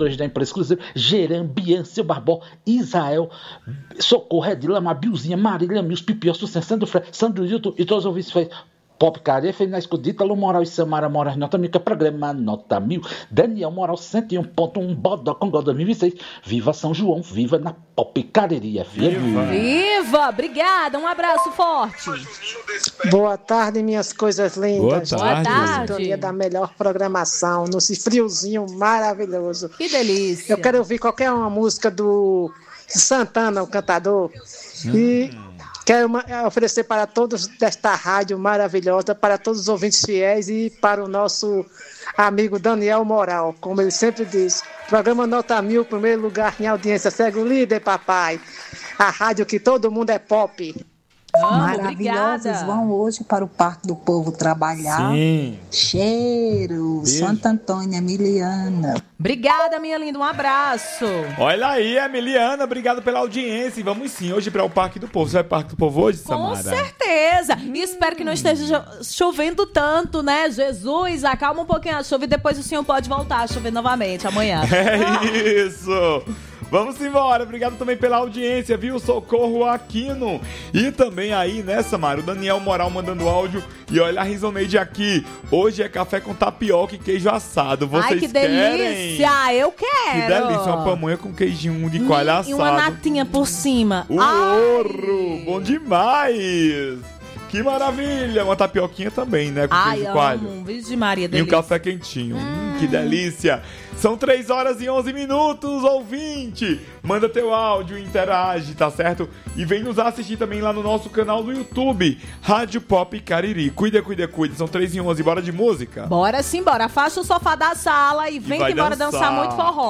condutores da empresa Cruzeiro, Geran, Bian, Seu Barbó, Israel, Socorro, Edila, Mabilzinha, Marília, Mills, Pipió, Sucesso, Sandro Fred, Sandro Hilton e todos os ouvintes fez Pop Careia, Feliz na Escudita, Lu Moral e Samara Moraes, Nota Mil, que é programa Nota Mil, Daniel Moral 101.1, Bodó com Gol 2026, viva São João, viva na Pop Careia, Viva! Obrigada, um abraço forte. Boa tarde, minhas coisas lindas. Boa tarde. Sintonia da melhor programação, nesse friozinho maravilhoso. Que delícia. Eu quero ouvir qualquer uma música do Santana, o cantador, e quero oferecer para todos desta rádio maravilhosa, para todos os ouvintes fiéis e para o nosso amigo Daniel Moral, como ele sempre diz. Programa Nota Mil, primeiro lugar em audiência. Segue o líder, papai. A rádio que todo mundo é pop. Maravilhosos obrigada. vão hoje para o Parque do Povo trabalhar. Sim. Cheiro, Beijo. Santa Antônia, Emiliana. Obrigada, minha linda, um abraço. Olha aí, Emiliana, obrigado pela audiência. E vamos sim, hoje para o Parque do Povo. Você vai para o Parque do Povo hoje, Com Samara? certeza. E espero que não esteja chovendo tanto, né? Jesus, acalma um pouquinho a chuva e depois o senhor pode voltar a chover novamente amanhã. É isso! Vamos embora, obrigado também pela audiência, viu? Socorro Aquino. E também aí, né, Samara, o Daniel Moral mandando áudio. E olha a Risoneide aqui. Hoje é café com tapioca e queijo assado. Vocês Ai, que querem? delícia! Eu Que quero! delícia, uma pamonha com queijinho de coalho assado. E uma natinha por cima. O ouro! Bom demais! Que maravilha! Uma tapioquinha também, né? Com Ai, queijo eu coalho. amo. Vixe Maria, E um delícia. café quentinho. Que delícia! São 3h11, ouvinte! Manda teu áudio, interage, tá certo? E vem nos assistir também lá no nosso canal do YouTube, Rádio Pop Cariri. Cuida. São 3h11, bora de música? Bora sim, bora. Afasta o sofá da sala e vem vai que bora dançar. dançar muito forró.